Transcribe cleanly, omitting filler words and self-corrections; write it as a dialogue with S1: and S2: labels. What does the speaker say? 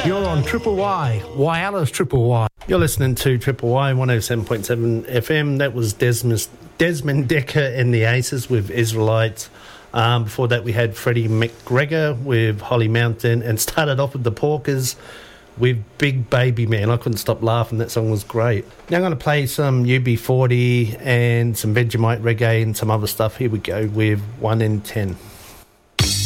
S1: You're on Triple Y, Wireless Triple Y. You're listening to Triple Y 107.7 FM. That was Desmond Decker and the Aces with Israelites. Before that, we had Freddie McGregor with Holly Mountain, and started off with the Porkers with Big Baby Man. I couldn't stop laughing. That song was great. Now I'm going to play some UB40 and some Vegemite reggae and some other stuff. Here we go with 1 in 10.